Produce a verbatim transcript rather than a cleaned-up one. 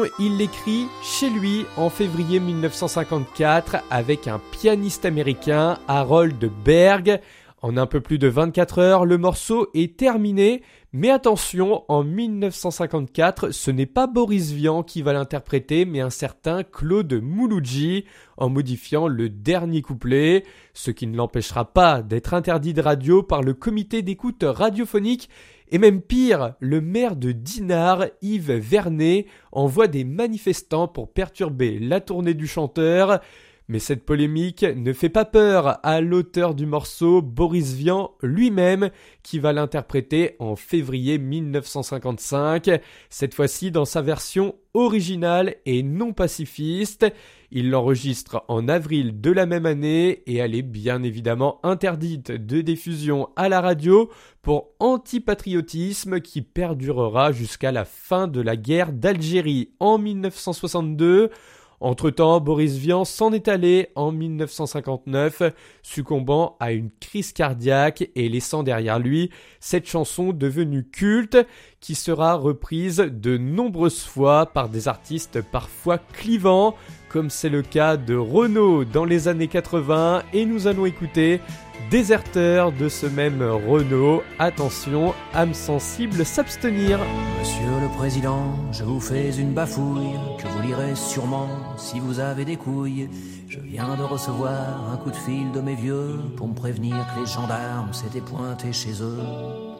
Il l'écrit chez lui en février mille neuf cent cinquante-quatre avec un pianiste américain, Harold Berg. En un peu plus de vingt-quatre heures, le morceau est terminé. Mais attention, en mille neuf cent cinquante-quatre, ce n'est pas Boris Vian qui va l'interpréter, mais un certain Claude Mouloudji, en modifiant le dernier couplet, ce qui ne l'empêchera pas d'être interdit de radio par le comité d'écoute radiophonique. Et même pire, le maire de Dinard, Yves Vernet, envoie des manifestants pour perturber la tournée du chanteur. Mais cette polémique ne fait pas peur à l'auteur du morceau, Boris Vian lui-même, qui va l'interpréter en février mille neuf cent cinquante-cinq, cette fois-ci dans sa version originale et non pacifiste. Il l'enregistre en avril de la même année et elle est bien évidemment interdite de diffusion à la radio pour antipatriotisme qui perdurera jusqu'à la fin de la guerre d'Algérie en mille neuf cent soixante-deux. Entre-temps, Boris Vian s'en est allé en mille neuf cent cinquante-neuf, succombant à une crise cardiaque et laissant derrière lui cette chanson devenue culte qui sera reprise de nombreuses fois par des artistes parfois clivants, comme c'est le cas de Renaud dans les années quatre-vingts, et nous allons écouter Déserteur de ce même Renaud. Attention, âme sensible s'abstenir. Monsieur le Président, je vous fais une bafouille que vous lirez sûrement si vous avez des couilles. Je viens de recevoir un coup de fil de mes vieux pour me prévenir que les gendarmes s'étaient pointés chez eux.